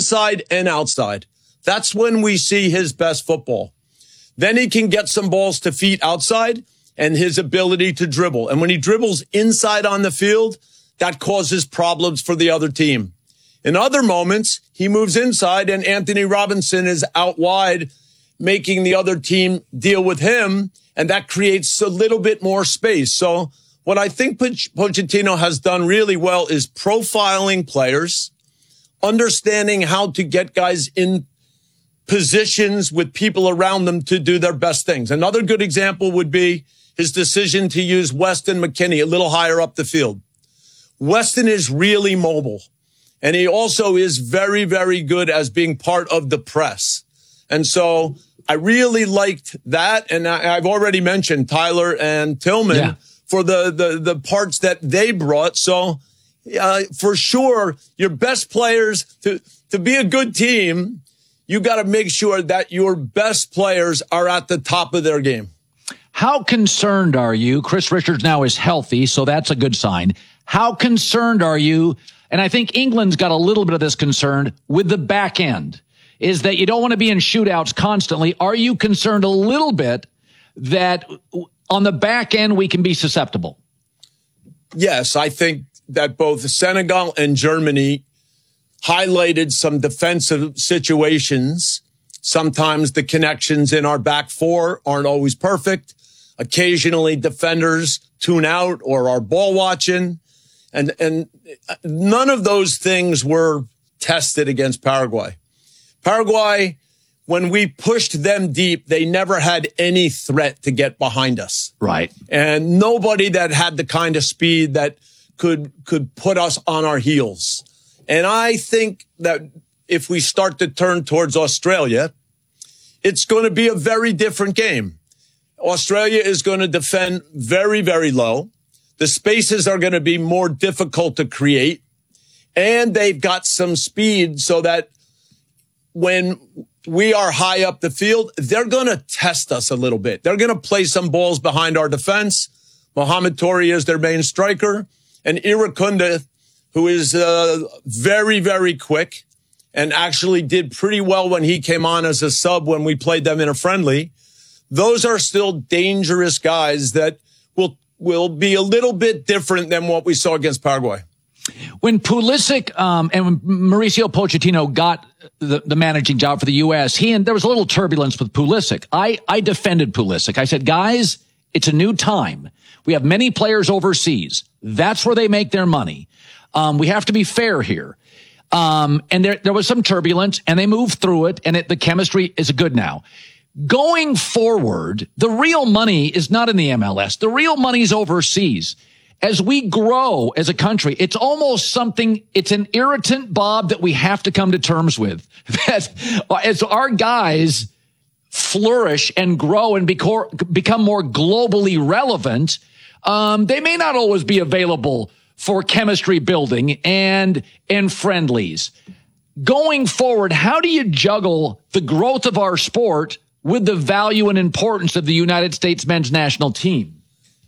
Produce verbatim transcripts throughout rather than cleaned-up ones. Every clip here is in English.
inside and outside. That's when we see his best football. Then he can get some balls to feet outside and his ability to dribble. And when he dribbles inside on the field, that causes problems for the other team. In other moments, he moves inside and Anthony Robinson is out wide, making the other team deal with him. And that creates a little bit more space. So what I think Poch- Pochettino has done really well is profiling players, understanding how to get guys in positions with people around them to do their best things. Another good example would be his decision to use Weston McKennie a little higher up the field. Weston is really mobile, and he also is very, very good as being part of the press. And so I really liked that. And I, I've already mentioned Tyler and Tillman yeah. for the, the, the parts that they brought. So uh, for sure, your best players, to, to be a good team, you got to make sure that your best players are at the top of their game. How concerned are you? Chris Richards now is healthy, so that's a good sign. How concerned are you? And I think England's got a little bit of this concern with the back end, is that you don't want to be in shootouts constantly. Are you concerned a little bit that on the back end we can be susceptible? Yes, I think that both Senegal and Germany highlighted some defensive situations. Sometimes the connections in our back four aren't always perfect. Occasionally defenders tune out or are ball watching. And, and none of those things were tested against Paraguay. Paraguay, when we pushed them deep, they never had any threat to get behind us. Right. And nobody that had the kind of speed that could, could put us on our heels. And I think that if we start to turn towards Australia, it's going to be a very different game. Australia is going to defend very, very low. The spaces are going to be more difficult to create. And they've got some speed so that when we are high up the field, they're going to test us a little bit. They're going to play some balls behind our defense. Mohamed Touré is their main striker. And Irakunde, who is uh, very, very quick and actually did pretty well when he came on as a sub when we played them in a friendly. Those are still dangerous guys that will will be a little bit different than what we saw against Paraguay. When Pulisic um, and when Mauricio Pochettino got the, the managing job for the U S, he and there was a little turbulence with Pulisic. I, I defended Pulisic. I said, guys, it's a new time. We have many players overseas. That's where they make their money. Um, we have to be fair here. Um, and there, there was some turbulence and they moved through it and it, the chemistry is good now. Going forward, the real money is not in the M L S. The real money is overseas. As we grow as a country, it's almost something, it's an irritant, Bob, that we have to come to terms with. That as our guys flourish and grow and become more globally relevant, um, they may not always be available for chemistry building and, and friendlies. Going forward, how do you juggle the growth of our sport with the value and importance of the United States men's national team?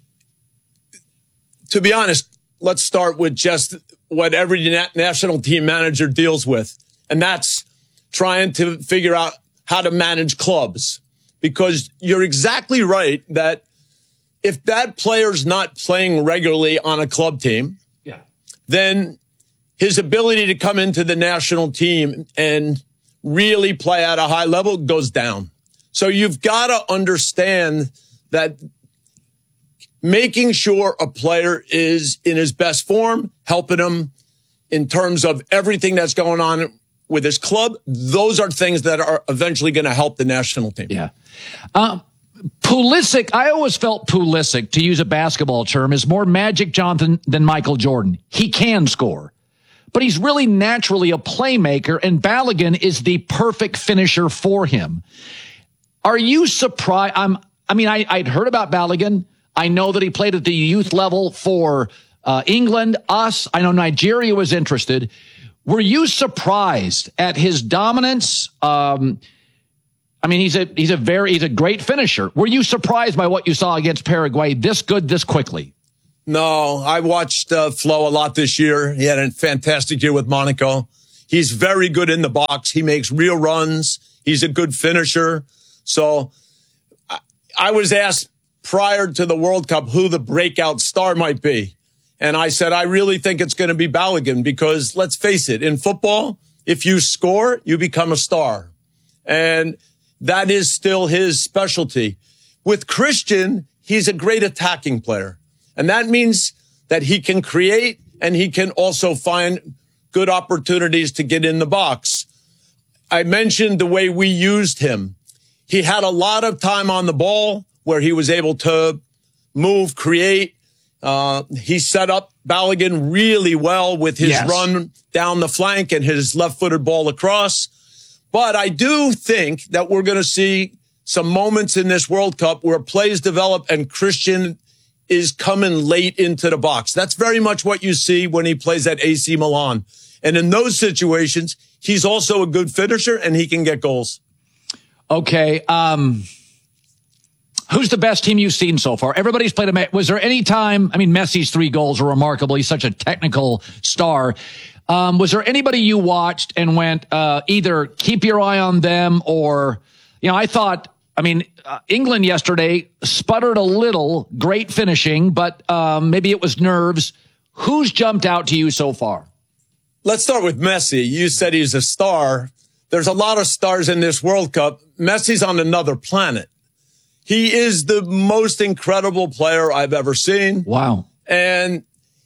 To be honest, let's start with just what every na- national team manager deals with. And that's trying to figure out how to manage clubs. Because you're exactly right that if that player's not playing regularly on a club team, yeah, then his ability to come into the national team and really play at a high level goes down. So you've got to understand that making sure a player is in his best form, helping him in terms of everything that's going on with his club, those are things that are eventually going to help the national team. Yeah. Um, Pulisic, I always felt Pulisic, to use a basketball term, is more Magic Johnson than Michael Jordan. He can score, but he's really naturally a playmaker, and Balogun is the perfect finisher for him. Are you surprised? I'm, I mean, I, I'd heard about Balogun. I know that he played at the youth level for uh, England, us. I know Nigeria was interested. Were you surprised at his dominance? Um, I mean, he's a he's a very he's a great finisher. Were you surprised by what you saw against Paraguay this good, this quickly? No, I watched uh, Flo a lot this year. He had a fantastic year with Monaco. He's very good in the box. He makes real runs. He's a good finisher. So I, I was asked prior to the World Cup who the breakout star might be. And I said, I really think it's going to be Balogun because let's face it, in football, if you score, you become a star. And that is still his specialty. With Christian, he's a great attacking player. And that means that he can create and he can also find good opportunities to get in the box. I mentioned the way we used him. He had a lot of time on the ball where he was able to move, create. Uh, he set up Balogun really well with his yes. run down the flank and his left-footed ball across. But I do think that we're going to see some moments in this World Cup where plays develop and Christian is coming late into the box. That's very much what you see when he plays at A C Milan. And in those situations, he's also a good finisher and he can get goals. Okay. Um, who's the best team you've seen so far? Everybody's played a, was there any time, I mean, Messi's three goals are remarkable. He's such a technical star. Um, was there anybody you watched and went, uh, either keep your eye on them or, you know, I thought, I mean, uh, England yesterday sputtered a little, great finishing, but, um, maybe it was nerves. Who's jumped out to you so far? Let's start with Messi. You said he's a star. There's a lot of stars in this World Cup. Messi's on another planet. He is the most incredible player I've ever seen. Wow. And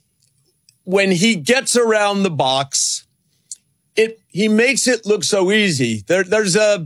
when he gets around the box, it he makes it look so easy. There, there's a,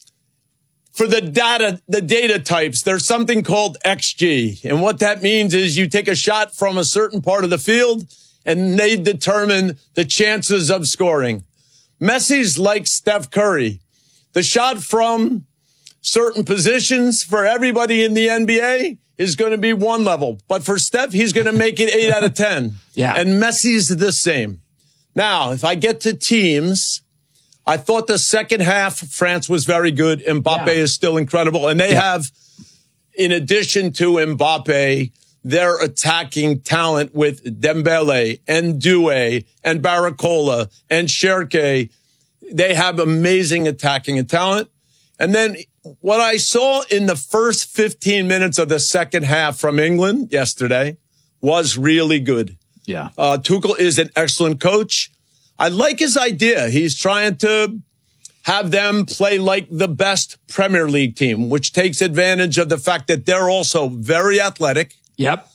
for the data, the data types, there's something called X G. And what that means is you take a shot from a certain part of the field and they determine the chances of scoring. Messi's like Steph Curry. The shot from certain positions for everybody in the N B A is going to be one level. But for Steph, he's going to make it eight out of ten. Yeah. And Messi's the same. Now, if I get to teams, I thought the second half, France was very good. Mbappe yeah. is still incredible. And they yeah. have, in addition to Mbappe, their attacking talent with Dembele and Doué and Barcola and Cherki. They have amazing attacking talent. And then what I saw in the first fifteen minutes of the second half from England yesterday was really good. Yeah. Uh, Tuchel is an excellent coach. I like his idea. He's trying to have them play like the best Premier League team, which takes advantage of the fact that they're also very athletic. Yep.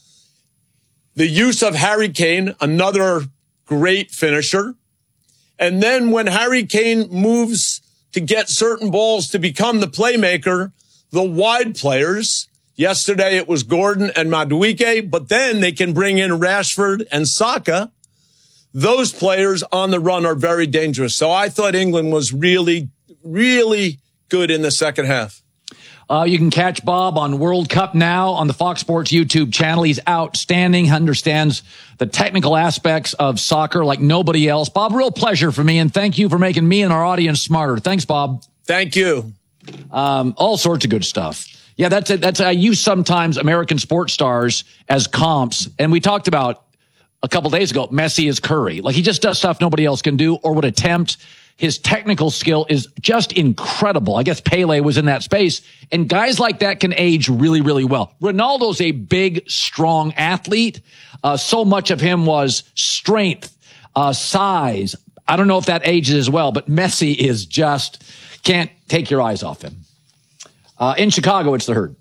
The use of Harry Kane, another great finisher. And then when Harry Kane moves to get certain balls to become the playmaker, the wide players, yesterday it was Gordon and Madueke, but then they can bring in Rashford and Saka. Those players on the run are very dangerous. So I thought England was really, really good in the second half. Uh, you can catch Bob on World Cup Now on the Fox Sports YouTube channel. He's outstanding, understands the technical aspects of soccer like nobody else. Bob, real pleasure for me, and thank you for making me and our audience smarter. Thanks, Bob. Thank you. Um, all sorts of good stuff. Yeah, that's it. That's I use sometimes American sports stars as comps, and we talked about a couple days ago, Messi is Curry. Like he just does stuff nobody else can do or would attempt. His technical skill is just incredible. I guess Pele was in that space. And guys like that can age really, really well. Ronaldo's a big, strong athlete. Uh, so much of him was strength, uh, size. I don't know if that ages as well, but Messi is just, can't take your eyes off him. Uh, in Chicago, it's the Herd.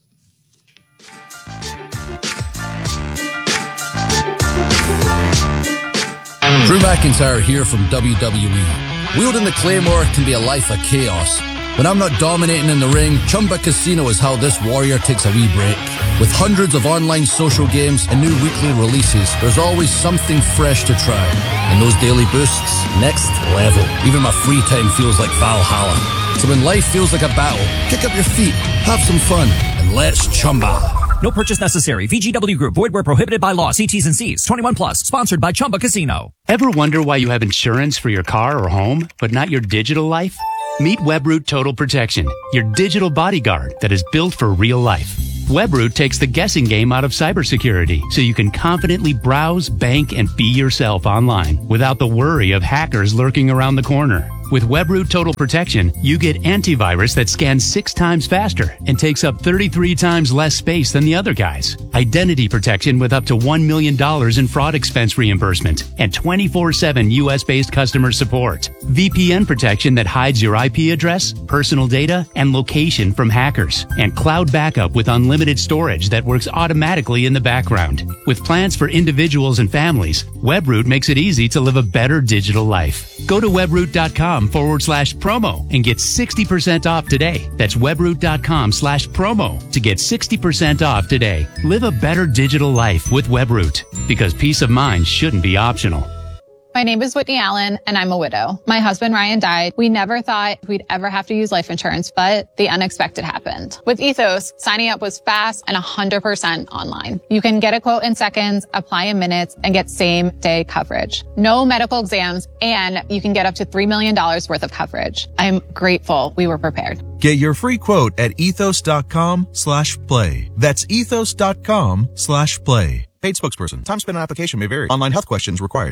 Drew McIntyre here from W W E. Wielding the Claymore can be a life of chaos. When I'm not dominating in the ring, Chumba Casino is how this warrior takes a wee break. With hundreds of online social games and new weekly releases, there's always something fresh to try. And those daily boosts, next level. Even my free time feels like Valhalla. So when life feels like a battle, kick up your feet, have some fun, and let's Chumba. No purchase necessary. V G W Group. Void where prohibited by law. See T's and C's. twenty-one plus. Sponsored by Chumba Casino. Ever wonder why you have insurance for your car or home, but not your digital life? Meet Webroot Total Protection, your digital bodyguard that is built for real life. Webroot takes the guessing game out of cybersecurity, so you can confidently browse, bank, and be yourself online without the worry of hackers lurking around the corner. With Webroot Total Protection, you get antivirus that scans six times faster and takes up thirty-three times less space than the other guys. Identity protection with up to one million dollars in fraud expense reimbursement and twenty-four seven U S-based customer support. V P N protection that hides your I P address, personal data, and location from hackers. And cloud backup with unlimited storage that works automatically in the background. With plans for individuals and families, Webroot makes it easy to live a better digital life. Go to webroot.com forward slash promo and get sixty percent off today. That's webroot.com slash promo to get sixty percent off today. Live a better digital life with Webroot, because peace of mind shouldn't be optional. My name is Whitney Allen, and I'm a widow. My husband, Ryan, died. We never thought we'd ever have to use life insurance, but the unexpected happened. With Ethos, signing up was fast and one hundred percent online. You can get a quote in seconds, apply in minutes, and get same-day coverage. No medical exams, and you can get up to three million dollars worth of coverage. I'm grateful we were prepared. Get your free quote at ethos.com slash play. That's ethos.com slash play. Paid spokesperson. Time spent on application may vary. Online health questions required.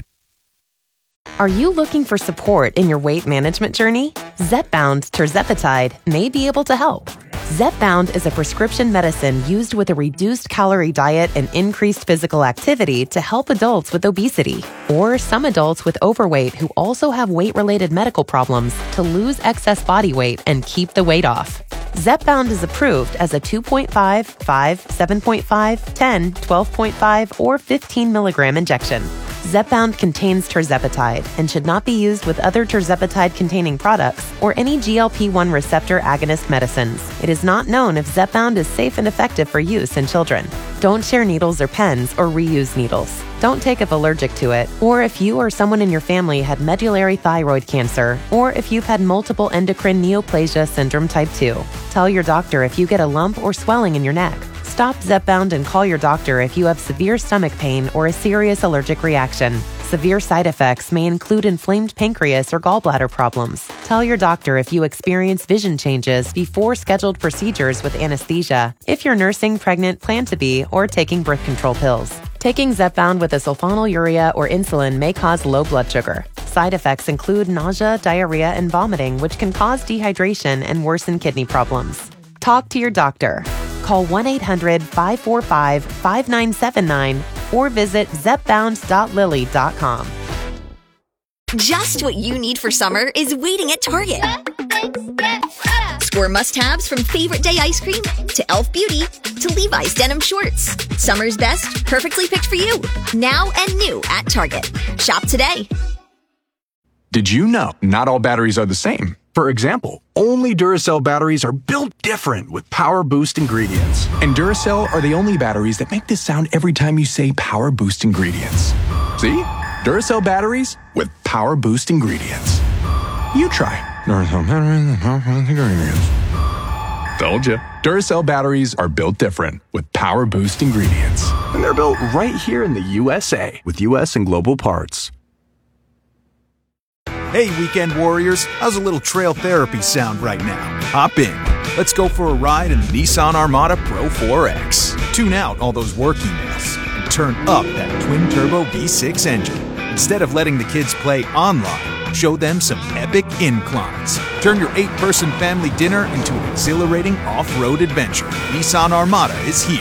Are you looking for support in your weight management journey? Zepbound tirzepatide may be able to help. Zepbound is a prescription medicine used with a reduced calorie diet and increased physical activity to help adults with obesity or some adults with overweight who also have weight-related medical problems to lose excess body weight and keep the weight off. Zepbound is approved as a two point five, five, seven point five, ten, twelve point five, or fifteen milligram injection. Zepbound contains tirzepatide and should not be used with other tirzepatide-containing products or any G L P one receptor agonist medicines. It is not known if Zepbound is safe and effective for use in children. Don't share needles or pens or reuse needles. Don't take if allergic to it, or if you or someone in your family had medullary thyroid cancer, or if you've had multiple endocrine neoplasia syndrome type two. Tell your doctor if you get a lump or swelling in your neck. Stop Zepbound and call your doctor if you have severe stomach pain or a serious allergic reaction. Severe side effects may include inflamed pancreas or gallbladder problems. Tell your doctor if you experience vision changes before scheduled procedures with anesthesia, if you're nursing, pregnant, plan to be, or taking birth control pills. Taking Zepbound with a sulfonylurea or insulin may cause low blood sugar. Side effects include nausea, diarrhea, and vomiting, which can cause dehydration and worsen kidney problems. Talk to your doctor. Call one eight hundred, five four five, five nine seven nine or visit zepbound dot lilly dot com. Just what you need for summer is waiting at Target. Score must-haves from Favorite Day ice cream to Elf Beauty to Levi's denim shorts. Summer's best, perfectly picked for you. Now and new at Target. Shop today. Did you know not all batteries are the same? For example, only Duracell batteries are built different with Power Boost ingredients. And Duracell are the only batteries that make this sound every time you say Power Boost ingredients. See? Duracell batteries with Power Boost ingredients. You try. Duracell batteries with Power Boost ingredients. Told you. Duracell batteries are built different with Power Boost ingredients. And they're built right here in the U S A with U S and global parts. Hey, weekend warriors, how's a little trail therapy sound right now? Hop in. Let's go for a ride in the Nissan Armada Pro four X. Tune out all those work emails and turn up that twin-turbo V six engine. Instead of letting the kids play online, show them some epic inclines. Turn your eight-person family dinner into an exhilarating off-road adventure. Nissan Armada is here.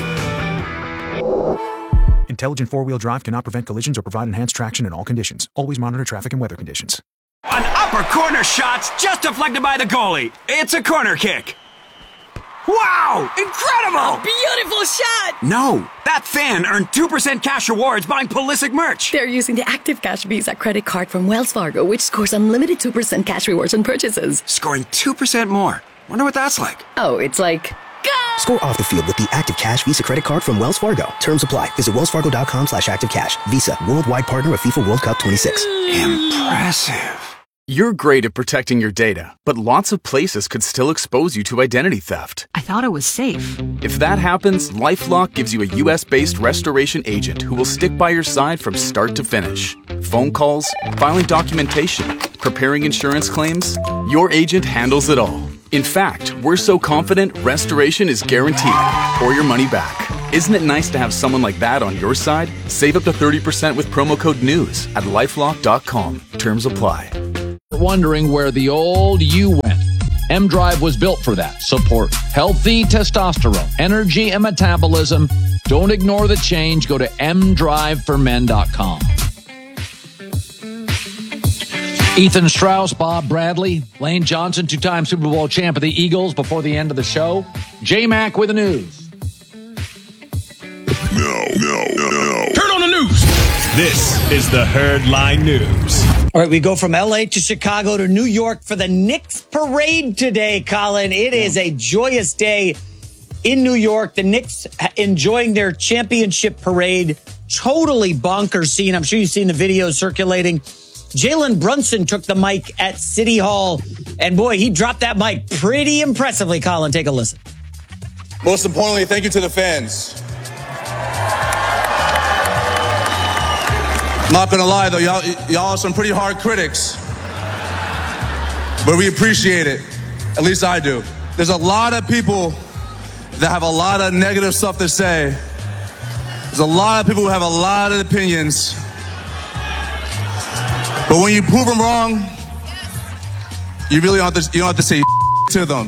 Intelligent four-wheel drive cannot prevent collisions or provide enhanced traction in all conditions. Always monitor traffic and weather conditions. An upper corner shot's just deflected by the goalie. It's a corner kick. Wow! Incredible! Beautiful shot! No, that fan earned two percent cash rewards buying Pulisic merch. They're using the Active Cash Visa credit card from Wells Fargo, which scores unlimited two percent cash rewards on purchases. Scoring two percent more. Wonder what that's like. Oh, it's like... Go! Score off the field with the Active Cash Visa credit card from Wells Fargo. Terms apply. Visit wellsfargo.com slash activecash. Visa, worldwide partner of FIFA World Cup twenty-six. Impressive. You're great at protecting your data, but lots of places could still expose you to identity theft. I thought it was safe. If that happens, LifeLock gives you a U S-based restoration agent who will stick by your side from start to finish. Phone calls, filing documentation, preparing insurance claims, your agent handles it all. In fact, we're so confident restoration is guaranteed or your money back. Isn't it nice to have someone like that on your side? Save up to thirty percent with promo code NEWS at lifelock dot com. Terms apply. Wondering where the old you went. M-Drive was built for that. Support healthy testosterone, energy, and metabolism. Don't ignore the change. Go to m drive for men dot com. Ethan Strauss, Bob Bradley, Lane Johnson, two-time Super Bowl champ of the Eagles before the end of the show. J-Mac with the news. No, no, no, no. Turn on the news. This is the Herdline News. All right, we go from L A to Chicago to New York for the Knicks parade today, Colin. It is a joyous day in New York. The Knicks enjoying their championship parade. Totally bonkers scene. I'm sure you've seen the videos circulating. Jalen Brunson took the mic at City Hall, and boy, he dropped that mic pretty impressively, Colin. Take a listen. Most importantly, thank you to the fans. Not gonna lie though, y'all, y'all are some pretty hard critics, but we appreciate it. At least I do. There's a lot of people that have a lot of negative stuff to say. There's a lot of people who have a lot of opinions, but when you prove them wrong, you really don't have to, you don't have to say to them.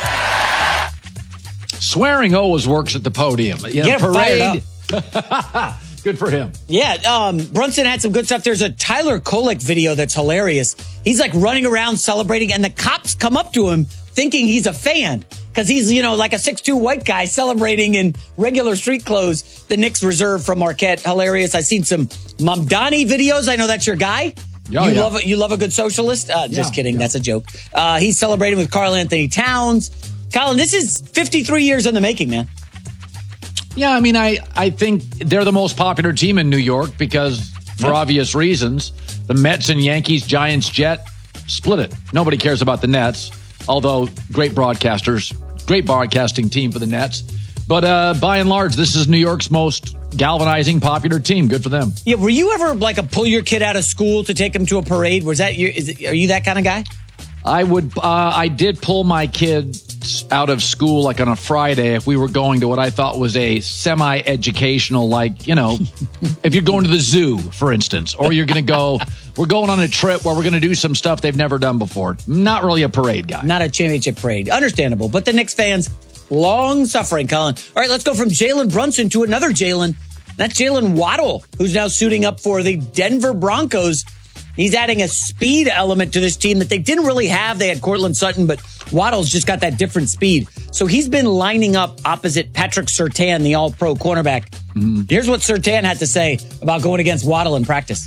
Swearing always works at the podium. You know, Get parade. fired up. Good for him. Yeah, um, Brunson had some good stuff. There's a Tyler Kolek video that's hilarious. He's like running around celebrating, and the cops come up to him thinking he's a fan because he's, you know, like a six two white guy celebrating in regular street clothes. The Knicks reserve from Marquette. Hilarious. I've seen some Mamdani videos. I know that's your guy. Oh, you yeah. love you love a good socialist? Uh, just Yeah, kidding. yeah. That's a joke. Uh, he's celebrating with Karl Anthony Towns. Colin, this is fifty-three years in the making, man. Yeah, I mean, I, I think they're the most popular team in New York because, for obvious reasons, the Mets and Yankees, Giants, Jet, split it. Nobody cares about the Nets, although great broadcasters, great broadcasting team for the Nets. But uh, by and large, this is New York's most galvanizing, popular team. Good for them. Yeah, were you ever like a pull your kid out of school to take him to a parade? Was that your? Is it, are you that kind of guy? I would. Uh, I did pull my kids out of school like on a Friday if we were going to what I thought was a semi-educational, like, you know, if you're going to the zoo, for instance, or you're going to go, we're going on a trip where we're going to do some stuff they've never done before. Not really a parade guy. Not a championship parade. Understandable. But the Knicks fans, long suffering, Colin. All right, let's go from Jalen Brunson to another Jalen. That's Jalen Waddle, who's now suiting up for the Denver Broncos. He's adding a speed element to this team that they didn't really have. They had Cortland Sutton, but Waddle's just got that different speed. So he's been lining up opposite Patrick Surtain, the all-pro cornerback. Mm-hmm. Here's what Surtain had to say about going against Waddle in practice.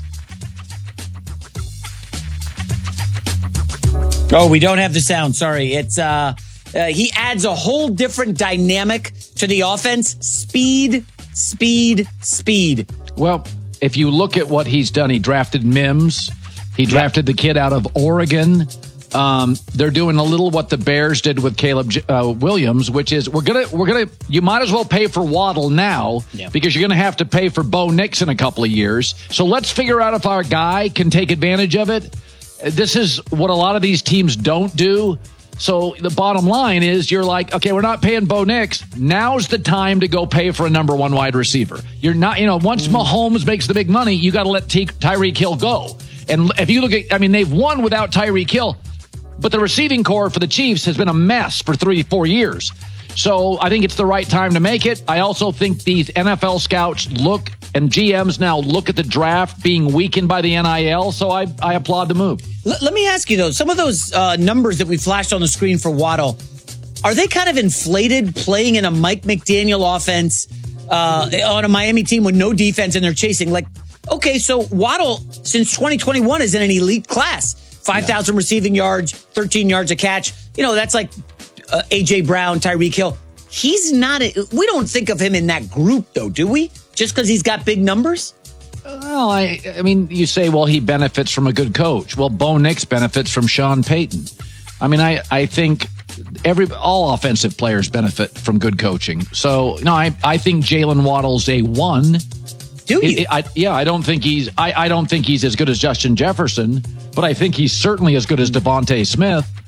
Oh, we don't have the sound. Sorry. It's uh, uh he adds a whole different dynamic to the offense. Speed, speed, speed. Well, if you look at what he's done, he drafted Mims. He drafted the kid out of Oregon. Um, they're doing a little what the Bears did with Caleb uh, Williams, which is we're gonna we're gonna you might as well pay for Waddle now yeah. because you're gonna have to pay for Bo Nix in a couple of years. So let's figure out if our guy can take advantage of it. This is what a lot of these teams don't do. So the bottom line is you're like, okay, we're not paying Bo Nix. Now's the time to go pay for a number one wide receiver. You're not, you know, once Mahomes makes the big money, you got to let Ty- Tyreek Hill go. And if you look at, I mean, they've won without Tyreek Hill, but the receiving core for the Chiefs has been a mess for three, four years. So I think it's the right time to make it. I also think these N F L scouts look and G Ms now look at the draft being weakened by the N I L. So I, I applaud the move. L- let me ask you, though, some of those uh, numbers that we flashed on the screen for Waddle, are they kind of inflated playing in a Mike McDaniel offense uh, on a Miami team with no defense and they're chasing? Like, okay, so Waddle, since twenty twenty-one, is in an elite class. five thousand yeah. receiving yards, thirteen yards a catch. You know, that's like uh, A J. Brown, Tyreek Hill. He's not, a, we don't think of him in that group, though, do we? Just because he's got big numbers? Well, I, I mean, you say, well, he benefits from a good coach. Well, Bo Nix benefits from Sean Payton. I mean, I, I think every all offensive players benefit from good coaching. So, no, I, I think Jalen Waddle's a one. Do you? It, it, I, yeah, I don't think he's I, I don't think he's as good as Justin Jefferson, but I think he's certainly as good as Devontae Smith.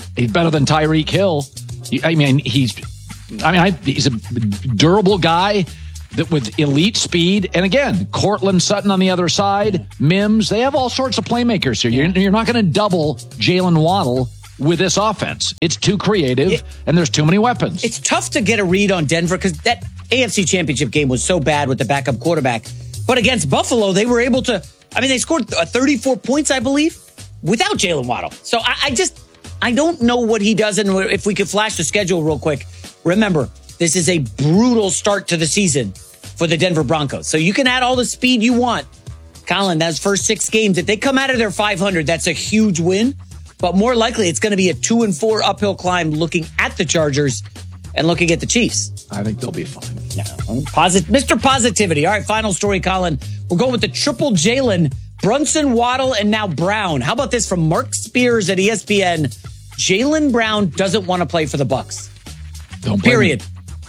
He's better than Tyreek Hill. I mean, he's, I mean, I, he's a durable guy that with elite speed. And again, Cortland Sutton on the other side, Mims, they have all sorts of playmakers here. You're, you're not going to double Jalen Waddle with this offense. It's too creative, it, and there's too many weapons. It's tough to get a read on Denver because that A F C Championship game was so bad with the backup quarterback. But against Buffalo, they were able to, I mean, they scored thirty-four points, I believe, without Jalen Waddle. So I, I just, I don't know what he does. And if we could flash the schedule real quick, remember, this is a brutal start to the season for the Denver Broncos. So you can add all the speed you want. Colin, those first six games, if they come out of their five hundred, that's a huge win. But more likely, it's going to be a two and four uphill climb looking at the Chargers and looking at the Chiefs. I think they'll be fine. No, posit- Mister Positivity. All right, final story, Colin. We're going with the triple Jalen, Brunson, Waddle, and now Brown. How about this from Mark Spears at E S P N? Jalen Brown doesn't want to play for the Bucs. Don't Period.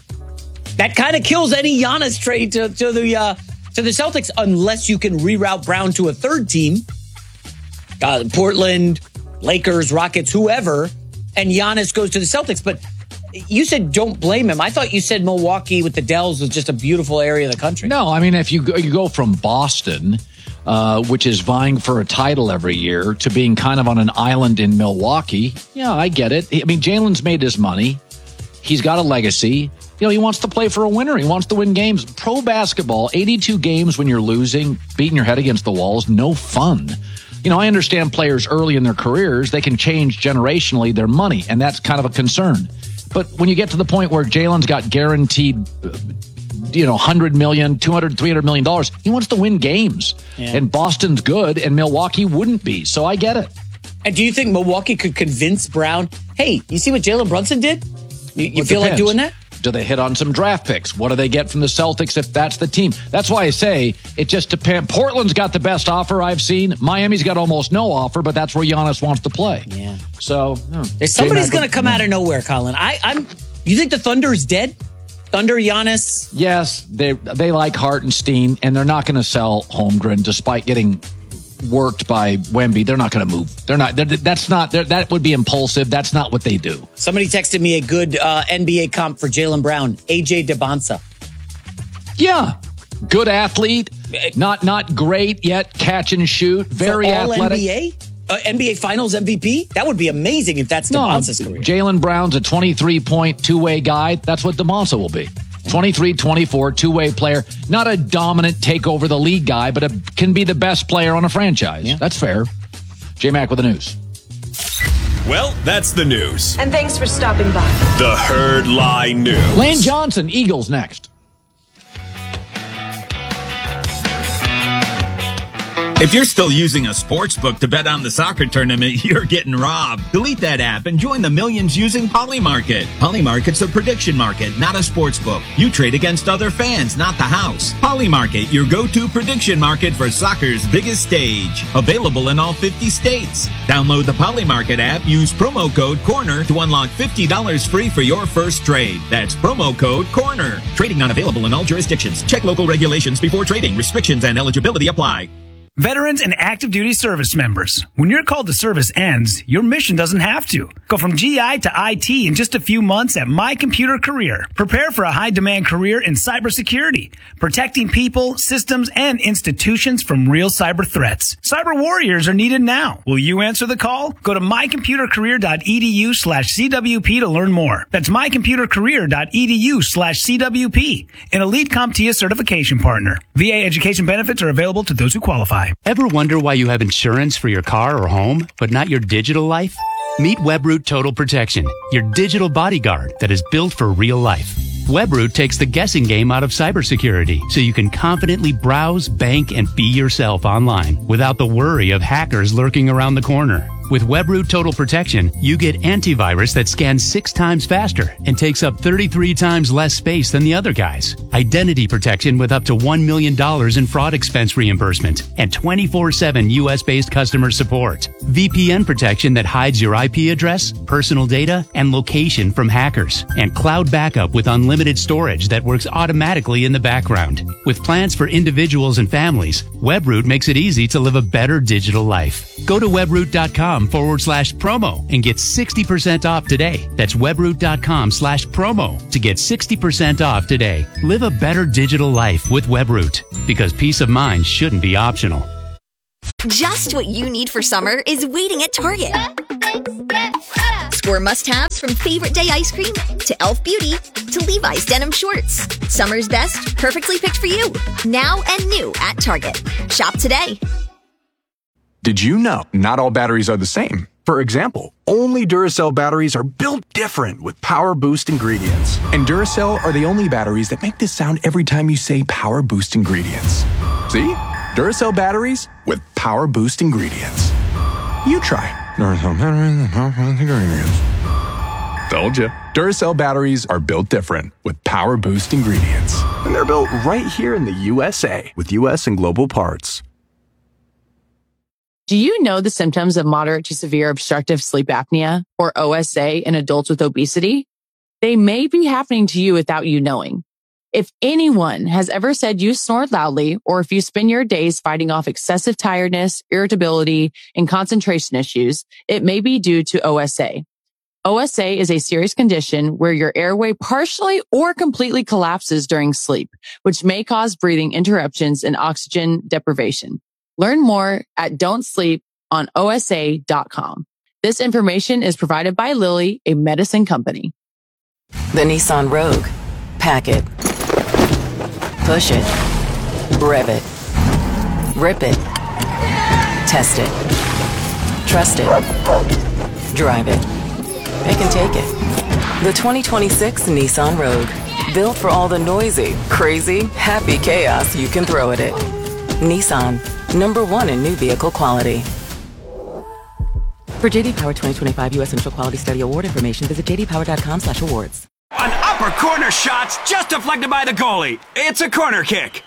That kind of kills any Giannis trade to, to the uh, to the Celtics unless you can reroute Brown to a third team. Uh, Portland, Lakers, Rockets, whoever, and Giannis goes to the Celtics. But you said don't blame him. I thought you said Milwaukee with the Dells was just a beautiful area of the country. No, I mean, if you go, you go from Boston, uh, which is vying for a title every year, to being kind of on an island in Milwaukee, yeah, I get it. I mean, Jalen's made his money. He's got a legacy. You know, he wants to play for a winner. He wants to win games. Pro basketball, eighty-two games when you're losing, beating your head against the walls, no fun. You know, I understand players early in their careers, they can change generationally their money, and that's kind of a concern. But when you get to the point where Jalen's got guaranteed, you know, one hundred million dollars, two hundred, three hundred million dollars, he wants to win games. Yeah. And Boston's good, and Milwaukee wouldn't be. So I get it. And do you think Milwaukee could convince Brown, hey, you see what Jalen Brunson did? You, you feel depends. like doing that? Do they hit on some draft picks? What do they get from the Celtics if that's the team? That's why I say it just depends. Portland's got the best offer I've seen. Miami's got almost no offer, but that's where Giannis wants to play. Yeah. So oh. somebody's going to come out of nowhere, Colin. I, I'm. You think the Thunder is dead? Thunder, Giannis? Yes, they they like Hartenstein, and they're not going to sell Holmgren despite getting worked by Wemby. They're not going to move. They're not. They're, that's not. They're, that would be impulsive. That's not what they do. Somebody texted me a good uh, N B A comp for Jalen Brown. A J DeBonsa. Yeah, good athlete. Not not great yet. Catch and shoot. Very so all athletic. N B A? Uh, N B A Finals M V P? That would be amazing if that's DeBonsa's no, career. Jalen Brown's a twenty-three point two-way guy. That's what DeBonsa will be. twenty-three, twenty-four, two-way player. Not a dominant take over the league guy, but a, can be the best player on a franchise. Yeah. That's fair. J-Mac with the news. Well, that's the news. And thanks for stopping by. The Herd Lie News. Lane Johnson, Eagles next. If you're still using a sports book to bet on the soccer tournament, you're getting robbed. Delete that app and join the millions using Polymarket. Polymarket's a prediction market, not a sports book. You trade against other fans, not the house. Polymarket, your go-to prediction market for soccer's biggest stage. Available in all fifty states. Download the Polymarket app, use promo code CORNER to unlock fifty dollars free for your first trade. That's promo code CORNER. Trading not available in all jurisdictions. Check local regulations before trading. Restrictions and eligibility apply. Veterans and active duty service members, when your call to service ends, your mission doesn't have to. Go from G I to I T in just a few months at My Computer Career. Prepare for a high-demand career in cybersecurity, protecting people, systems, and institutions from real cyber threats. Cyber warriors are needed now. Will you answer the call? Go to mycomputercareer.edu slash CWP to learn more. That's mycomputercareer.edu slash CWP, an Elite CompTIA certification partner. V A education benefits are available to those who qualify. Ever wonder why you have insurance for your car or home, but not your digital life? Meet Webroot Total Protection, your digital bodyguard that is built for real life. Webroot takes the guessing game out of cybersecurity, so you can confidently browse, bank, and be yourself online without the worry of hackers lurking around the corner. With Webroot Total Protection, you get antivirus that scans six times faster and takes up thirty-three times less space than the other guys. Identity protection with up to one million dollars in fraud expense reimbursement and twenty-four seven U S-based customer support. V P N protection that hides your I P address, personal data, and location from hackers. And cloud backup with unlimited storage that works automatically in the background. With plans for individuals and families, Webroot makes it easy to live a better digital life. Go to webroot dot com webroot.com forward slash promo and get sixty percent off today. That's webroot.com slash promo to get sixty percent off today. Live a better digital life with Webroot, because peace of mind shouldn't be optional. Just what you need for summer is waiting at Target. Score must-haves from Favorite Day ice cream to Elf Beauty to Levi's denim shorts. Summer's best, perfectly picked for you. Now and new at Target. Shop today. Did you know not all batteries are the same? For example, only Duracell batteries are built different with Power Boost ingredients. And Duracell are the only batteries that make this sound every time you say Power Boost ingredients. See? Duracell batteries with Power Boost ingredients. You try. Duracell batteries with Power Boost ingredients. Told you. Duracell batteries are built different with Power Boost ingredients. And they're built right here in the U S A with U S and global parts. Do you know the symptoms of moderate to severe obstructive sleep apnea, or O S A, in adults with obesity? They may be happening to you without you knowing. If anyone has ever said you snore loudly, or if you spend your days fighting off excessive tiredness, irritability, and concentration issues, it may be due to O S A. O S A is a serious condition where your airway partially or completely collapses during sleep, which may cause breathing interruptions and oxygen deprivation. Learn more at don't sleep on O S A dot com. This information is provided by Lilly, a medicine company. The Nissan Rogue. Pack it. Push it. Rev it. Rip it. Test it. Trust it. Drive it. Pick and take it. The twenty twenty-six Nissan Rogue. Built for all the noisy, crazy, happy chaos you can throw at it. Nissan. Number one in new vehicle quality. For J D Power twenty twenty-five U S Initial Quality Study Award information, visit j d power dot com slash awards. An upper corner shot's just deflected by the goalie. It's a corner kick.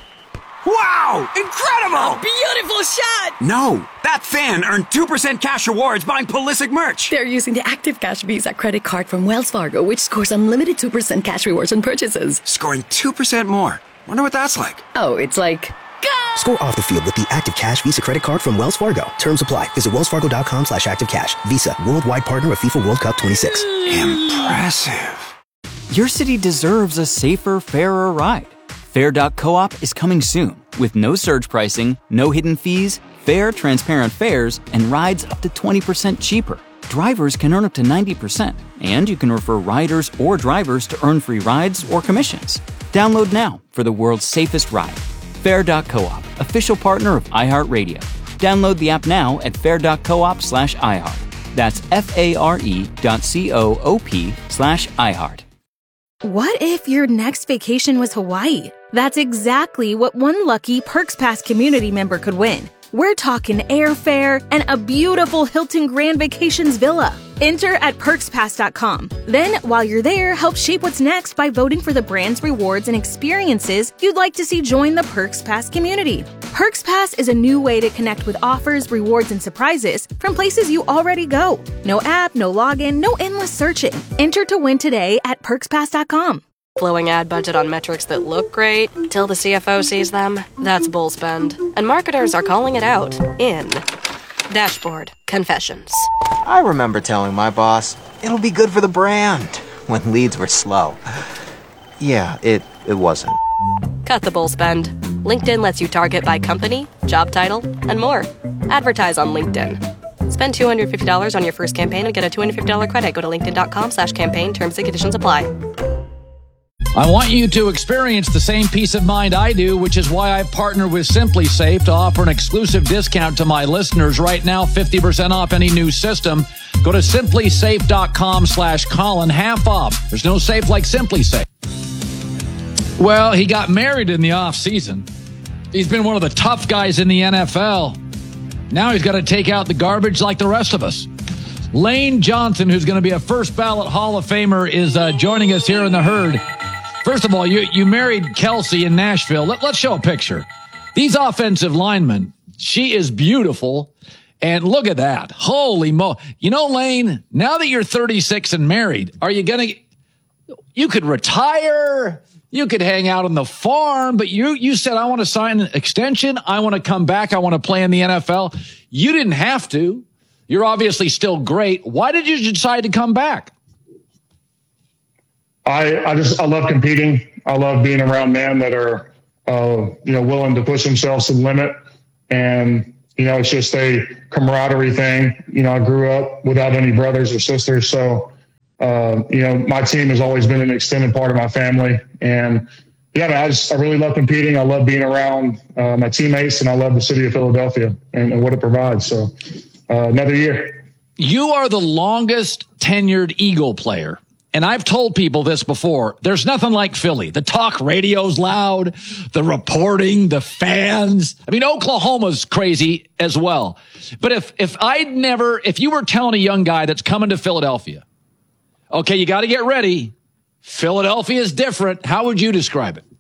Wow! Incredible! A beautiful shot! No, that fan earned two percent cash rewards buying Pulisic merch. They're using the Active Cash Visa credit card from Wells Fargo, which scores unlimited two percent cash rewards on purchases. Scoring two percent more. Wonder what that's like. Oh, it's like... Score off the field with the Active Cash Visa credit card from Wells Fargo. Terms apply. Visit wells fargo dot com slash active cash. Visa, worldwide partner of FIFA World Cup twenty-six. Impressive. Your city deserves a safer, fairer ride. Fair dot coop is coming soon with no surge pricing, no hidden fees, fair, transparent fares, and rides up to twenty percent cheaper. Drivers can earn up to ninety percent, and you can refer riders or drivers to earn free rides or commissions. Download now for the world's safest ride. Fair dot coop, official partner of iHeartRadio. Download the app now at fair dot coop slash iHeart. That's F-A-R-E dot C-O-O-P slash iHeart. What if your next vacation was Hawaii? That's exactly what one lucky Perks Pass community member could win. We're talking airfare and a beautiful Hilton Grand Vacations villa. Enter at perks pass dot com. Then, while you're there, help shape what's next by voting for the brands, rewards, and experiences you'd like to see join the Perks Pass community. Perks Pass is a new way to connect with offers, rewards, and surprises from places you already go. No app, no login, no endless searching. Enter to win today at perks pass dot com. Blowing ad budget on metrics that look great till the C F O sees them? That's bull spend. And marketers are calling it out in Dashboard Confessions. I remember telling my boss, it'll be good for the brand, when leads were slow. Yeah, it, it wasn't. Cut the bull spend. LinkedIn lets you target by company, job title, and more. Advertise on LinkedIn. Spend two hundred fifty dollars on your first campaign and get a two hundred fifty dollars credit. Go to linkedin dot com slash campaign. Terms and conditions apply. I want you to experience the same peace of mind I do, which is why I partner with Simply Safe to offer an exclusive discount to my listeners right now, fifty percent off any new system. Go to simply safe dot com slash Colin, half off. There's no safe like Simply Safe. Well, he got married in the off season. He's been one of the tough guys in the N F L. Now he's got to take out the garbage like the rest of us. Lane Johnson, who's going to be a first ballot Hall of Famer, is uh, joining us here in the herd. First of all, you, you married Kelsey in Nashville. Let, let's show a picture. These offensive linemen, she is beautiful. And look at that. Holy mo. You know, Lane, now that you're thirty-six and married, are you going to, you could retire. You could hang out on the farm, but you, you said, I want to sign an extension. I want to come back. I want to play in the N F L. You didn't have to. You're obviously still great. Why did you decide to come back? I, I just, I love competing. I love being around men that are, uh, you know, willing to push themselves to the limit. And, you know, it's just a camaraderie thing. You know, I grew up without any brothers or sisters. So, uh, you know, my team has always been an extended part of my family. And yeah, man, I just, I really love competing. I love being around uh, my teammates, and I love the city of Philadelphia and, and what it provides. So uh, another year. You are the longest tenured Eagle player. And I've told people this before. There's nothing like Philly. The talk radio's loud, the reporting, the fans. I mean, Oklahoma's crazy as well. But if, if I'd never, if you were telling a young guy that's coming to Philadelphia, okay, you got to get ready. Philadelphia is different. How would you describe it?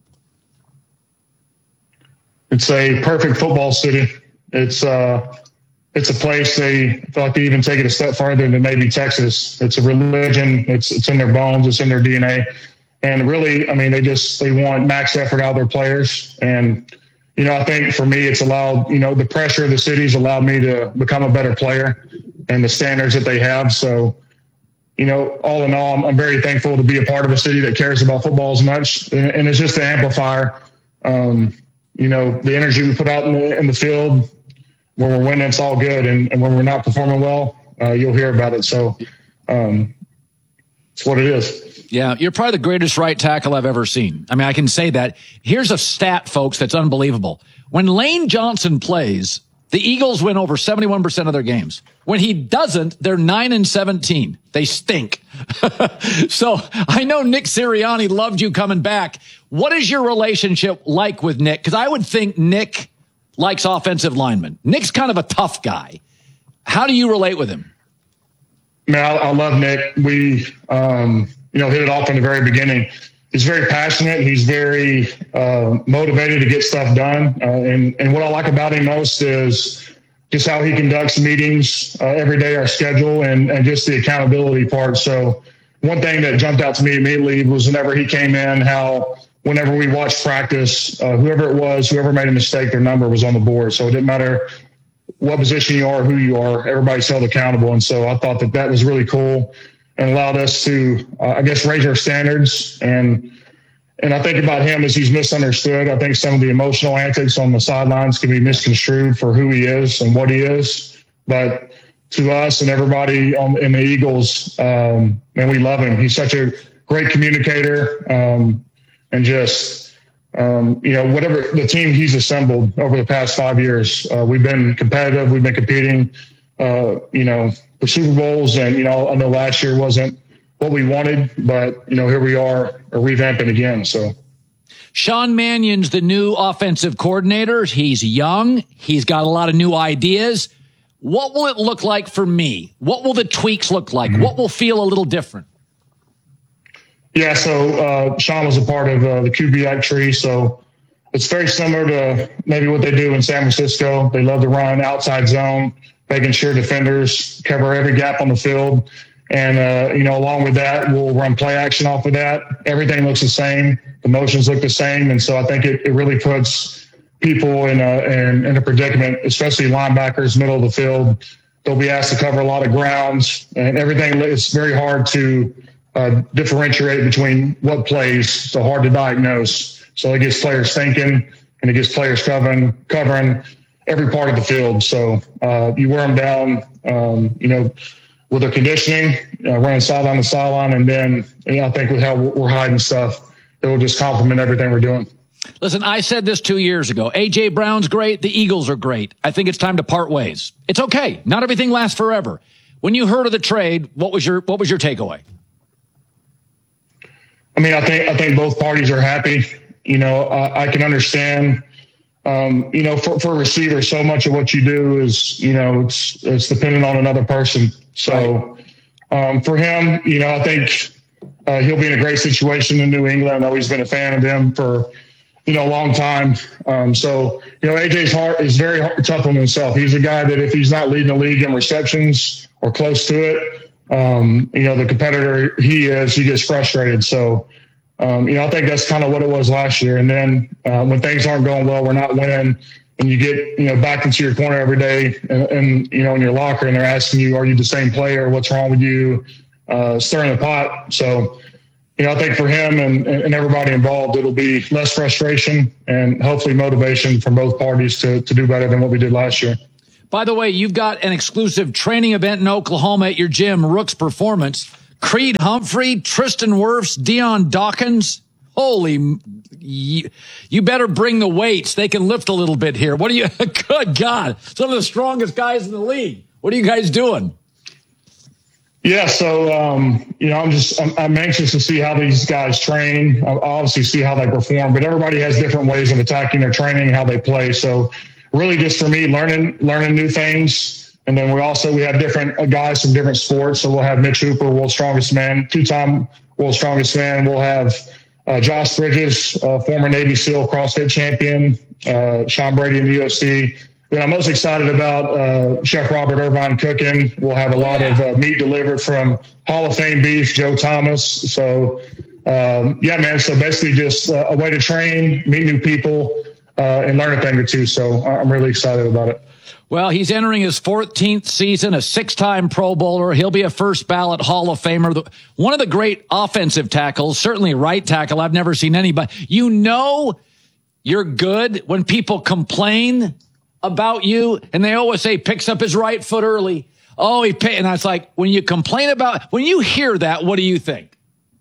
It's a perfect football city. It's, uh, It's a place they feel like they even take it a step farther than maybe Texas. It's a religion. It's it's in their bones. It's in their D N A. And really, I mean, they just they want max effort out of their players. And you know, I think for me, it's allowed. You know, the pressure of the city's allowed me to become a better player, and the standards that they have. So, you know, all in all, I'm, I'm very thankful to be a part of a city that cares about football as much. And, and it's just an amplifier. Um, you know, the energy we put out in the, in the field. When we're winning, it's all good. And, and when we're not performing well, uh, you'll hear about it. So um, it's what it is. Yeah, you're probably the greatest right tackle I've ever seen. I mean, I can say that. Here's a stat, folks, that's unbelievable. When Lane Johnson plays, the Eagles win over seventy-one percent of their games. When he doesn't, they're nine and seventeen. They stink. So I know Nick Sirianni loved you coming back. What is your relationship like with Nick? Because I would think Nick likes offensive linemen. Nick's kind of a tough guy. How do you relate with him? Man, I, I love Nick. We, um, you know, hit it off in the very beginning. He's very passionate. He's very uh, motivated to get stuff done. Uh, and, and what I like about him most is just how he conducts meetings uh, every day, our schedule, and, and just the accountability part. So one thing that jumped out to me immediately was whenever he came in, how whenever we watched practice, uh, whoever it was, whoever made a mistake, their number was on the board. So it didn't matter what position you are, who you are, everybody's held accountable. And so I thought that that was really cool and allowed us to, uh, I guess, raise our standards. And and I think about him as he's misunderstood. I think some of the emotional antics on the sidelines can be misconstrued for who he is and what he is. But to us and everybody on, in the Eagles, um, man, we love him. He's such a great communicator. Um, And just, um, you know, whatever the team he's assembled over the past five years, uh, we've been competitive. We've been competing, uh, you know, for Super Bowls. And, you know, I know last year wasn't what we wanted, but, you know, here we are, are revamping again. So Sean Mannion's the new offensive coordinator. He's young. He's got a lot of new ideas. What will it look like for me? What will the tweaks look like? Mm-hmm. What will feel a little different? Yeah, so uh, Sean was a part of uh, the Q B I tree, so it's very similar to maybe what they do in San Francisco. They love to run outside zone, making sure defenders cover every gap on the field. And, uh, you know, along with that, we'll run play action off of that. Everything looks the same. The motions look the same. And so I think it, it really puts people in a, in, in a predicament, especially linebackers, middle of the field. They'll be asked to cover a lot of grounds, and everything. It's very hard to Uh, differentiate between what plays, so hard to diagnose. So it gets players thinking, and it gets players covering covering every part of the field. So uh, you wear them down, um, you know, with their conditioning, uh, running sideline to sideline, and then you know, I think with how we're hiding stuff, it will just complement everything we're doing. Listen, I said this two years ago. A J Brown's great. The Eagles are great. I think it's time to part ways. It's okay. Not everything lasts forever. When you heard of the trade, what was your what was your takeaway? I mean, I think I think both parties are happy. You know, I, I can understand. Um, you know, for, for a receiver, so much of what you do is, you know, it's it's dependent on another person. So um, for him, you know, I think uh, he'll be in a great situation in New England. I know he's been a fan of them for, you know, a long time. Um, so, you know, A J's heart is very hard, tough on himself. He's a guy that if he's not leading the league in receptions or close to it, Um, you know, the competitor he is, he gets frustrated. So, um, you know, I think that's kind of what it was last year. And then uh, when things aren't going well, we're not winning, and you get, you know, back into your corner every day and, and, you know, in your locker, and they're asking you, are you the same player? What's wrong with you? Uh, stirring the pot. So, you know, I think for him and, and everybody involved, it'll be less frustration and hopefully motivation from both parties to, to do better than what we did last year. By the way, you've got an exclusive training event in Oklahoma at your gym, Rooks Performance. Creed Humphrey, Tristan Wirfs, Dion Dawkins. Holy, you, you better bring the weights. They can lift a little bit here. What are you, good God, some of the strongest guys in the league. What are you guys doing? Yeah, so, um, you know, I'm just, I'm, I'm anxious to see how these guys train. I'll obviously see how they perform, but everybody has different ways of attacking their training, how they play. So really just for me, learning, learning new things. And then we also, we have different guys from different sports. So we'll have Mitch Hooper, world's strongest man, two-time world's strongest man. We'll have uh, Josh Bridges, uh, former Navy SEAL CrossFit champion, uh, Sean Brady in the U F C. Then I'm most excited about uh, Chef Robert Irvine cooking. We'll have a lot of uh, meat delivered from Hall of Fame beef, Joe Thomas. So, um, yeah, man. So basically just uh, a way to train, meet new people, uh, and learn a thing or two. So I'm really excited about it. Well, he's entering his fourteenth season, a six-time Pro Bowler. He'll be a first ballot Hall of Famer. One of the great offensive tackles, certainly right tackle. I've never seen anybody. You know you're good when people complain about you, and they always say picks up his right foot early. Oh, he pay, and I was like, when you complain about, when you hear that, what do you think?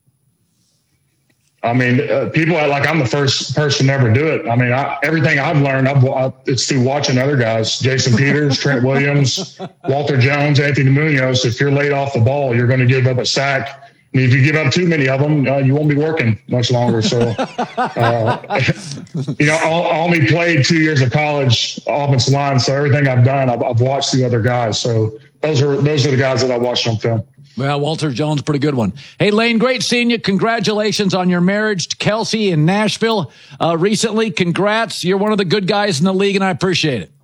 I mean, uh, people are like, I'm the first person to ever do it. I mean, I, everything I've learned, I've, I, it's through watching other guys, Jason Peters, Trent Williams, Walter Jones, Anthony Munoz. If you're laid off the ball, you're going to give up a sack. And if you give up too many of them, uh, you won't be working much longer. So, uh, you know, I only played two years of college offensive line. So everything I've done, I've, I've watched the other guys. So those are, those are the guys that I watched on film. Well, Walter Jones, pretty good one. Hey, Lane, great seeing you. Congratulations on your marriage to Kelsey in Nashville uh, recently. Congrats. You're one of the good guys in the league, and I appreciate it.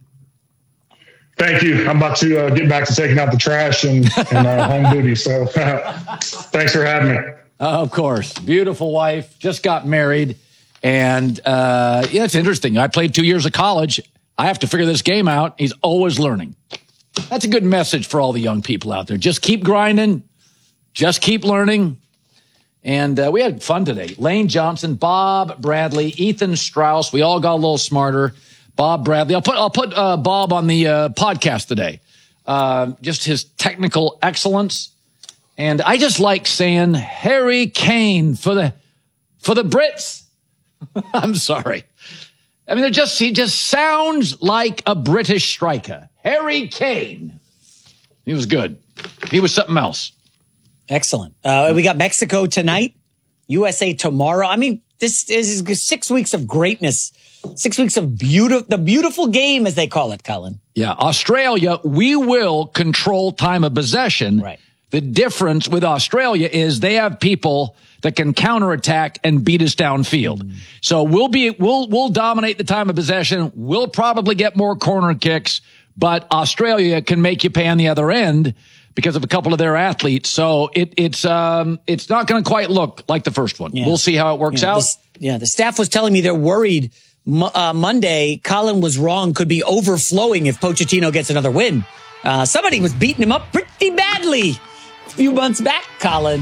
Thank you. I'm about to uh, get back to taking out the trash and, and uh, home duty. So uh, thanks for having me. Uh, of course. Beautiful wife. Just got married. And uh, yeah, it's interesting. I played two years of college. I have to figure this game out. He's always learning. That's a good message for all the young people out there. Just keep grinding. Just keep learning. And uh, we had fun today. Lane Johnson, Bob Bradley, Ethan Strauss. We all got a little smarter. Bob Bradley. I'll put I'll put uh, Bob on the uh, podcast today. Uh, just his technical excellence, and I just like saying Harry Kane for the for the Brits. I'm sorry. I mean, it just he just sounds like a British striker. Harry Kane. He was good. He was something else. Excellent. Uh, we got Mexico tonight, U S A tomorrow. I mean, this is six weeks of greatness. Six weeks of beautiful, the beautiful game, as they call it, Colin. Yeah. Australia, we will control time of possession. Right. The difference with Australia is they have people that can counterattack and beat us downfield. Mm. So we'll be, we'll, we'll dominate the time of possession. We'll probably get more corner kicks, but Australia can make you pay on the other end because of a couple of their athletes. So it, it's, um, it's not going to quite look like the first one. Yeah. We'll see how it works yeah, out. The, yeah. The staff was telling me they're worried Uh, Monday, Colin was wrong, could be overflowing if Pochettino gets another win. Uh, somebody was beating him up pretty badly a few months back, Colin.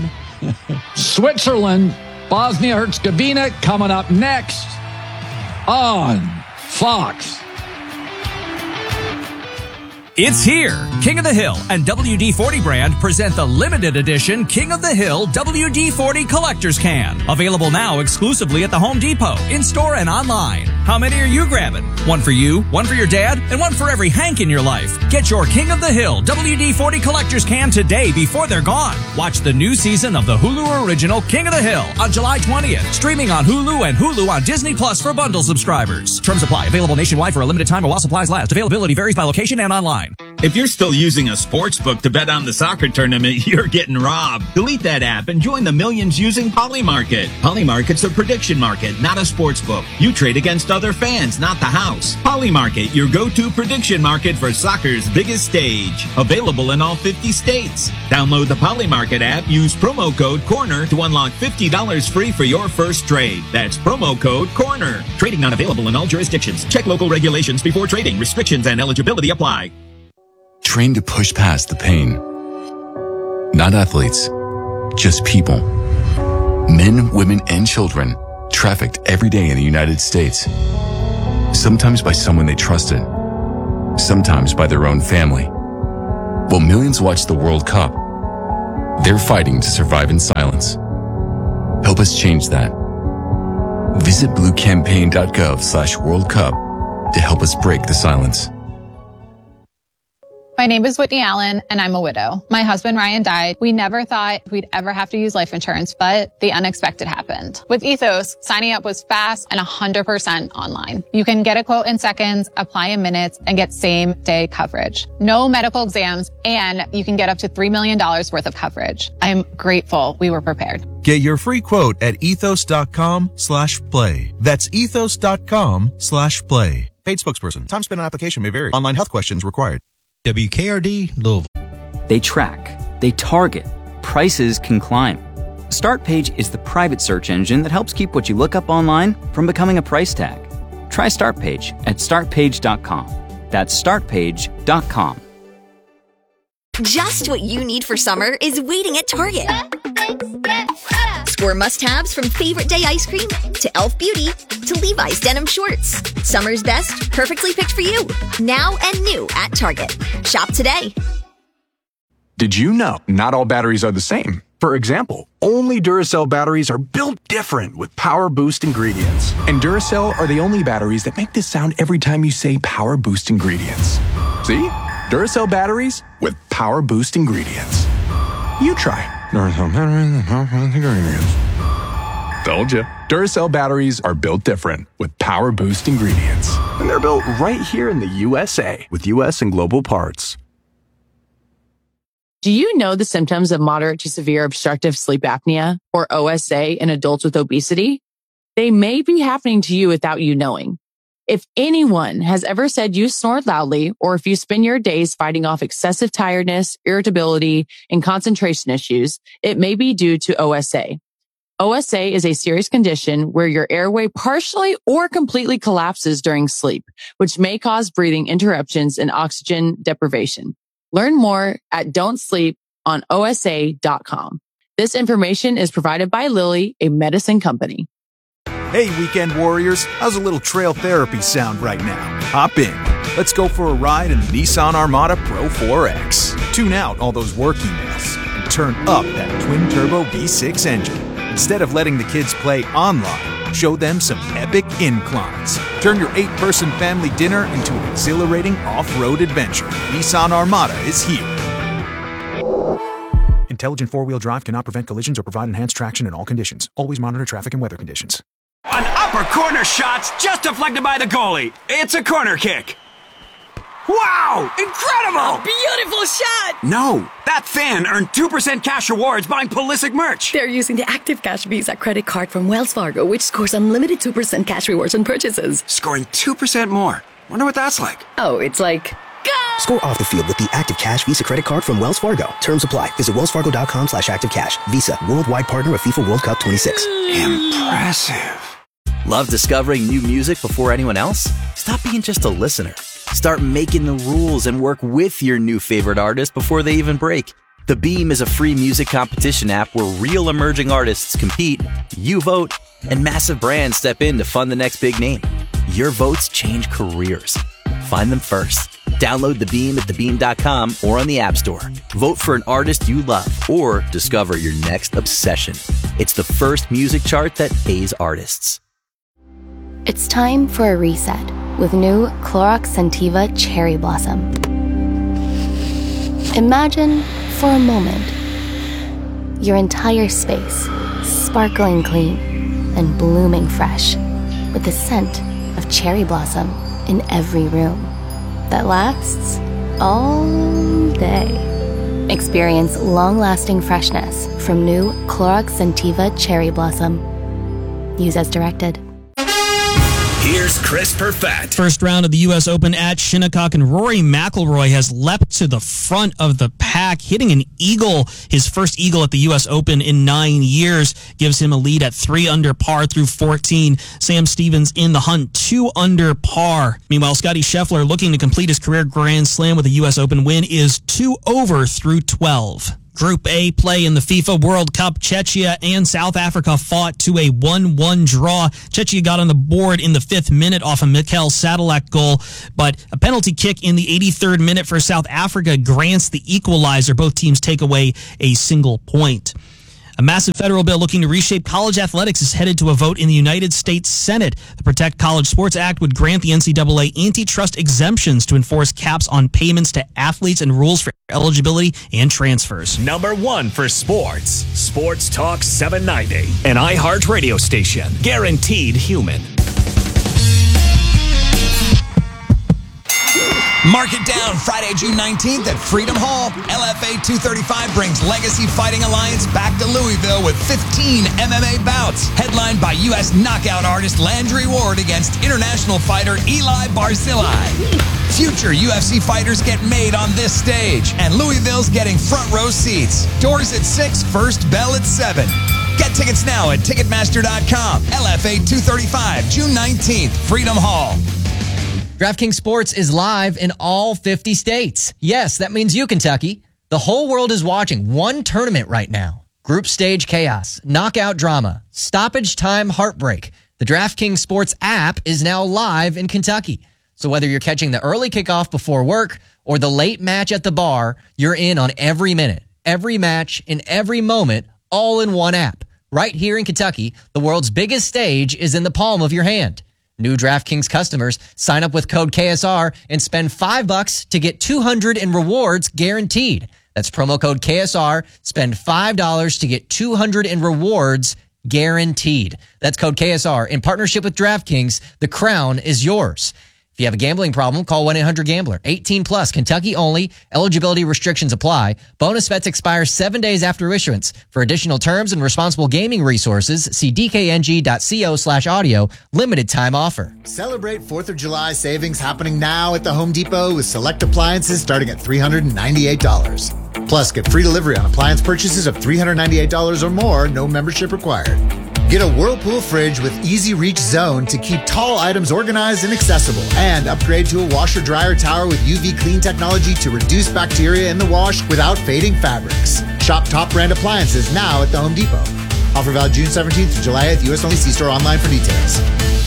Switzerland, Bosnia-Herzegovina coming up next on Fox. It's here. King of the Hill and W D forty brand present the limited edition King of the Hill W D forty Collector's Can. Available now exclusively at the Home Depot, in-store and online. How many are you grabbing? One for you, one for your dad, and one for every Hank in your life. Get your King of the Hill W D forty Collector's Can today before they're gone. Watch the new season of the Hulu original King of the Hill on July twentieth. Streaming on Hulu and Hulu on Disney Plus for bundle subscribers. Terms apply. Available nationwide for a limited time or while supplies last. Availability varies by location and online. If you're still using a sports book to bet on the soccer tournament, you're getting robbed. Delete that app and join the millions using Polymarket. Polymarket's a prediction market, not a sports book. You trade against other fans, not the house. Polymarket, your go-to prediction market for soccer's biggest stage. Available in all fifty states. Download the Polymarket app, use promo code CORNER to unlock fifty dollars free for your first trade. That's promo code CORNER. Trading not available in all jurisdictions. Check local regulations before trading. Restrictions and eligibility apply. Train to push past the pain. Not athletes, just people. Men, women, and children trafficked every day in the United States. Sometimes by someone they trusted, sometimes by their own family. While millions watch the World Cup, they're fighting to survive in silence. Help us change that. Visit bluecampaign.gov slash World Cup to help us break the silence. My name is Whitney Allen, and I'm a widow. My husband, Ryan, died. We never thought we'd ever have to use life insurance, but the unexpected happened. With Ethos, signing up was fast and one hundred percent online. You can get a quote in seconds, apply in minutes, and get same-day coverage. No medical exams, and you can get up to three million dollars worth of coverage. I'm grateful we were prepared. Get your free quote at ethos.com slash play. That's ethos.com slash play. Paid spokesperson. Time spent on application may vary. Online health questions required. W K R D Louisville. They track, they target, prices can climb. StartPage is the private search engine that helps keep what you look up online from becoming a price tag. Try StartPage at start page dot com. That's start page dot com. Just what you need for summer is waiting at Target. Score must-haves from Favorite Day ice cream to Elf Beauty to Levi's denim shorts. Summer's best, perfectly picked for you. Now and new at Target. Shop today. Did you know not all batteries are the same? For example, only Duracell batteries are built different with Power Boost ingredients. And Duracell are the only batteries that make this sound every time you say Power Boost ingredients. See? Duracell batteries with Power Boost ingredients. You try. Duracell batteries with Power Boost ingredients. Told you. Duracell batteries are built different with Power Boost ingredients. And they're built right here in the U S A with U S and global parts. Do you know the symptoms of moderate to severe obstructive sleep apnea, or O S A, in adults with obesity? They may be happening to you without you knowing. If anyone has ever said you snore loudly, or if you spend your days fighting off excessive tiredness, irritability, and concentration issues, it may be due to O S A. O S A is a serious condition where your airway partially or completely collapses during sleep, which may cause breathing interruptions and oxygen deprivation. Learn more at don't sleep on O S A dot com. This information is provided by Lilly, a medicine company. Hey, weekend warriors, how's a little trail therapy sound right now? Hop in. Let's go for a ride in the Nissan Armada Pro four X. Tune out all those work emails and turn up that twin-turbo V six engine. Instead of letting the kids play online, show them some epic inclines. Turn your eight-person family dinner into an exhilarating off-road adventure. Nissan Armada is here. Intelligent four-wheel drive cannot prevent collisions or provide enhanced traction in all conditions. Always monitor traffic and weather conditions. An upper corner shot's just deflected by the goalie. It's a corner kick. Wow! Incredible! A beautiful shot! No, that fan earned two percent cash rewards buying Pulisic merch. They're using the Active Cash Visa credit card from Wells Fargo, which scores unlimited two percent cash rewards on purchases. Scoring two percent more. Wonder what that's like. Oh, it's like... Score off the field with the Active Cash Visa credit card from Wells Fargo. Terms apply. Visit wellsfargo.com slash active cash. Visa, worldwide partner of FIFA World Cup twenty-six. Impressive. Love discovering new music before anyone else? Stop being just a listener. Start making the rules and work with your new favorite artist before they even break. The Beam is a free music competition app where real emerging artists compete, you vote, and massive brands step in to fund the next big name. Your votes change careers. Find them first. Download The Beam at the beam dot com or on the App Store. Vote for an artist you love or discover your next obsession. It's the first music chart that pays artists. It's time for a reset with new Clorox Scentiva Cherry Blossom. Imagine, for a moment, your entire space sparkling clean and blooming fresh with the scent of cherry blossom in every room that lasts all day. Experience long-lasting freshness from new Clorox Scentiva Cherry Blossom. Use as directed. Here's Chris Perfett. First round of the U S Open at Shinnecock, and Rory McIlroy has leapt to the front of the pack, hitting an eagle. His first eagle at the U S Open in nine years gives him a lead at three under par through fourteen. Sam Stevens in the hunt, two under par. Meanwhile, Scottie Scheffler, looking to complete his career Grand Slam with a U S Open win, is two over through twelve. Group A play in the FIFA World Cup. Czechia and South Africa fought to a one one draw. Czechia got on the board in the fifth minute off a Mikel Sadilek goal, but a penalty kick in the eighty-third minute for South Africa grants the equalizer. Both teams take away a single point. A massive federal bill looking to reshape college athletics is headed to a vote in the United States Senate. The Protect College Sports Act would grant the N C double A antitrust exemptions to enforce caps on payments to athletes and rules for eligibility and transfers. Number one for sports. Sports Talk seven ninety. An iHeart radio station. Guaranteed human. Mark it down Friday, June nineteenth at Freedom Hall. L F A two thirty-five brings Legacy Fighting Alliance back to Louisville with fifteen M M A bouts, headlined by U S knockout artist Landry Ward against international fighter Eli Barzillai. Future U F C fighters get made on this stage, and Louisville's getting front row seats. Doors at six, first bell at seven. Get tickets now at Ticketmaster dot com. L F A two thirty-five, June nineteenth, Freedom Hall. DraftKings Sports is live in all fifty states. Yes, that means you, Kentucky. The whole world is watching one tournament right now. Group stage chaos, knockout drama, stoppage time heartbreak. The DraftKings Sports app is now live in Kentucky. So whether you're catching the early kickoff before work or the late match at the bar, you're in on every minute, every match, in every moment, all in one app. Right here in Kentucky, the world's biggest stage is in the palm of your hand. New DraftKings customers sign up with code K S R and spend five bucks to get two hundred in rewards guaranteed. That's promo code K S R. Spend five dollars to get two hundred in rewards guaranteed. That's code K S R. In partnership with DraftKings, the crown is yours. If you have a gambling problem, call one eight hundred gambler. eighteen plus, Kentucky only. Eligibility restrictions apply. Bonus bets expire seven days after issuance. For additional terms and responsible gaming resources, see dkng.co slash audio. Limited time offer. Celebrate fourth of July savings happening now at the Home Depot with select appliances starting at three hundred ninety-eight dollars. Plus, get free delivery on appliance purchases of three hundred ninety-eight dollars or more, no membership required. Get a Whirlpool fridge with Easy Reach Zone to keep tall items organized and accessible. And upgrade to a washer-dryer tower with U V clean technology to reduce bacteria in the wash without fading fabrics. Shop top brand appliances now at the Home Depot. Offer valid June seventeenth to July eighth. U S only. See store online for details.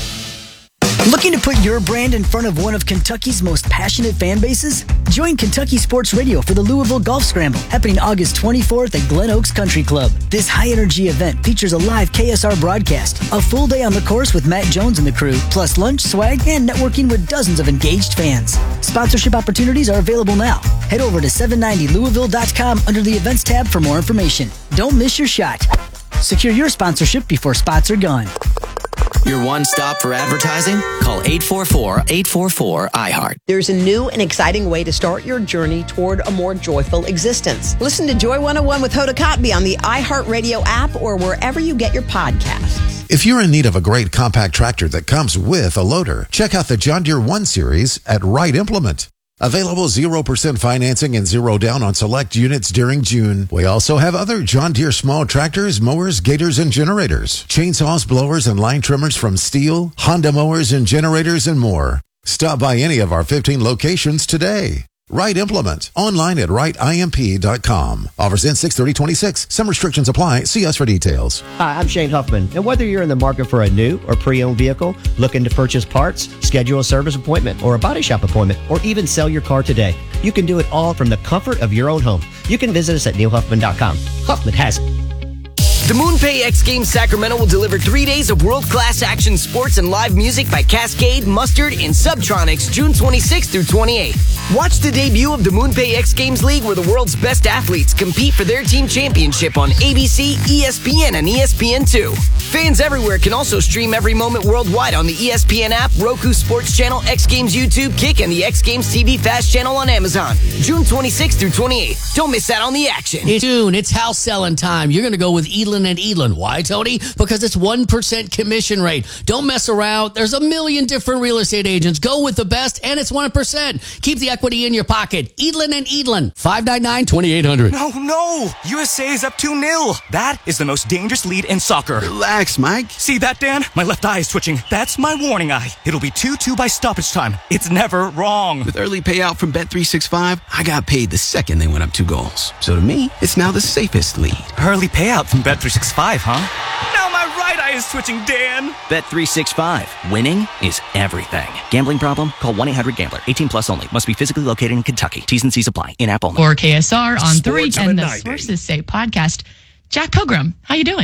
Looking to put your brand in front of one of Kentucky's most passionate fan bases? Join Kentucky Sports Radio for the Louisville Golf Scramble, happening August twenty-fourth at Glen Oaks Country Club. This high-energy event features a live K S R broadcast, a full day on the course with Matt Jones and the crew, plus lunch, swag, and networking with dozens of engaged fans. Sponsorship opportunities are available now. Head over to seven ninety Louisville dot com under the Events tab for more information. Don't miss your shot. Secure your sponsorship before spots are gone. Your one stop for advertising? Call eight four four, eight four four, I heart. There's a new and exciting way to start your journey toward a more joyful existence. Listen to Joy one oh one with Hoda Kotb on the iHeartRadio app or wherever you get your podcasts. If you're in need of a great compact tractor that comes with a loader, check out the John Deere one Series at Wright Implement. Available zero percent financing and zero down on select units during June. We also have other John Deere small tractors, mowers, gators, and generators. Chainsaws, blowers, and line trimmers from Steel, Honda mowers and generators, and more. Stop by any of our fifteen locations today. Wright Implement. Online at wright imp dot com. Offers in six thirty twenty-six. Some restrictions apply. See us for details. Hi, I'm Shane Huffman. And whether you're in the market for a new or pre-owned vehicle, looking to purchase parts, schedule a service appointment, or a body shop appointment, or even sell your car today, you can do it all from the comfort of your own home. You can visit us at neil huffman dot com. Huffman has it. The MoonPay X Games Sacramento will deliver three days of world-class action sports and live music by Cascade, Mustard, and Subtronics June twenty-sixth through twenty-eighth. Watch the debut of the MoonPay X Games League, where the world's best athletes compete for their team championship on A B C, E S P N, and E S P N two. Fans everywhere can also stream every moment worldwide on the E S P N app, Roku Sports Channel, X Games YouTube, Kick, and the X Games T V Fast Channel on Amazon. June twenty-sixth through twenty-eighth. Don't miss out on the action. It's June. It's house selling time. You're going to go with Edlin and Edlin. Why, Tony? Because it's one percent commission rate. Don't mess around. There's a million different real estate agents. Go with the best, and it's one percent. Keep the equity in your pocket. Edlin and Edlin. five nine nine, two eight zero zero. No, no. U S A is up two nil. That is the most dangerous lead in soccer. Relax, Mike. See that, Dan? My left eye is twitching. That's my warning eye. It'll be two two by stoppage time. It's never wrong. With early payout from Bet three sixty-five, I got paid the second they went up two goals. So to me, it's now the safest lead. Early payout from Bet three sixty-five, huh? Now my right eye is twitching, Dan. Bet three sixty-five. Winning is everything. Gambling problem? Call one eight hundred gambler. eighteen plus only. Must be physically located in Kentucky. T's and C's apply. In-app only. For K S R on three Sports and the Night. Sources Say podcast, Jack Pilgrim, how you doing?